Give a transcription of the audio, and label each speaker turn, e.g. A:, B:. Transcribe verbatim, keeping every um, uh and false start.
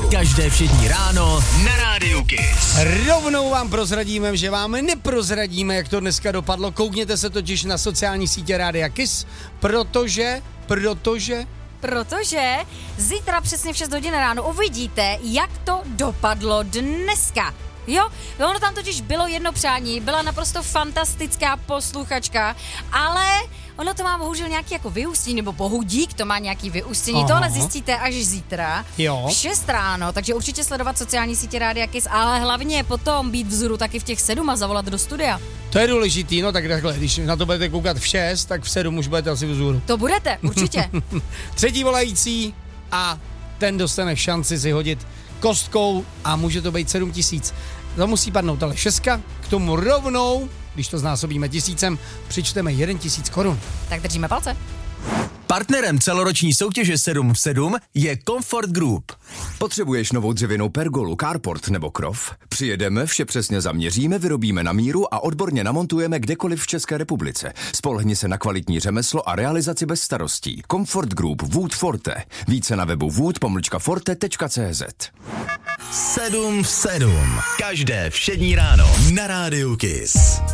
A: Každé všední ráno na Rádiu Kiss.
B: Rovnou vám prozradíme, že vám neprozradíme, jak to dneska dopadlo. Koukněte se totiž na sociální sítě Rádia Kiss, protože, protože...
C: Protože zítra přesně v šest hodin ráno uvidíte, jak to dopadlo dneska. Jo, ono tam totiž bylo jedno přání, byla naprosto fantastická posluchačka, ale ono to má bohužel nějaký jako vyústění, nebo bohudík to má nějaký vyústění, to ale zjistíte až zítra
B: Jo.
C: v šest ráno, takže určitě sledovat sociální sítě Rádia Kiss, ale hlavně potom být vzoru taky v těch sedm a zavolat do studia.
B: To je důležitý, no tak takhle, když na to budete koukat v šest, tak v sedm už budete asi vzhůru.
C: To budete, určitě.
B: Třetí volající a ten dostane šanci si hodit kostkou a může to být sedm tisíc. To musí padnout ale šestka, k tomu rovnou, když to znásobíme tisícem, přičteme jeden tisíc korun.
C: Tak držíme palce.
A: Partnerem celoroční soutěže sedm v sedm je Comfort Group.
D: Potřebuješ novou dřevěnou pergolu, carport nebo krov? Přijedeme, vše přesně zaměříme, vyrobíme na míru a odborně namontujeme kdekoliv v České republice. Spolehni se na kvalitní řemeslo a realizaci bez starostí. Comfort Group Wood Forte. Více na webu wood pomlčka forte tečka cz.
A: sedm v sedm. Každé všední ráno na Rádiu Kiss.